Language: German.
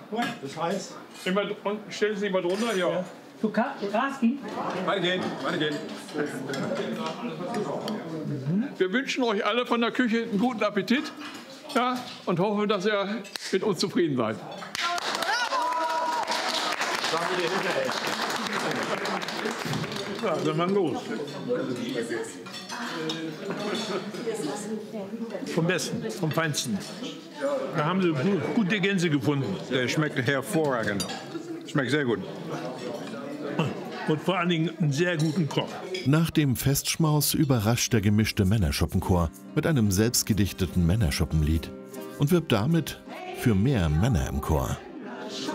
Das heißt. Stellen Sie mal drunter, ja. Du Karski? Weitergehen. Wir wünschen euch alle von der Küche einen guten Appetit, ja, und hoffen, dass ihr mit uns zufrieden seid. Ja, dann waren gut. Vom Besten, vom Feinsten. Da haben sie gute Gänse gefunden. Der schmeckt hervorragend. Schmeckt sehr gut. Und vor allen Dingen einen sehr guten Koch. Nach dem Festschmaus überrascht der gemischte Männerschuppenchor mit einem selbstgedichteten Männerschuppenlied und wirbt damit für mehr Männer im Chor.